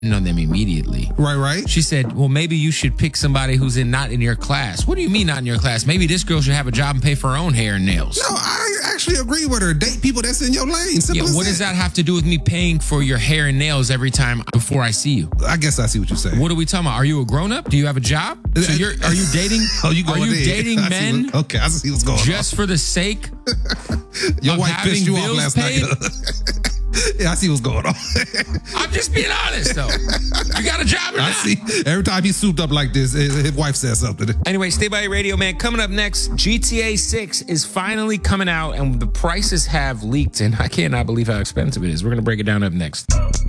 on them immediately. Right. She said, well, maybe you should pick somebody who's not in your class. What do you mean not in your class? Maybe this girl should have a job and pay for her own hair and nails. No, I actually agree with her. Date people that's in your lane. Simple as What does that have to do with me paying for your hair and nails every time before I see you? I guess I see what you're saying. What are we talking about? Are you a grown-up? Do you have a job? So are you dating? Are you dating men? Okay, I see what's going on. Just for the sake your of wife having pissed you off bills last paid? night. Yeah, I see what's going on. I'm just being honest, though. You got a job or not? I see. Every time he's souped up like this, his wife says something. Anyway, stay by your radio, man. Coming up next, GTA 6 is finally coming out, and the prices have leaked, and I cannot believe how expensive it is. We're going to break it down up next.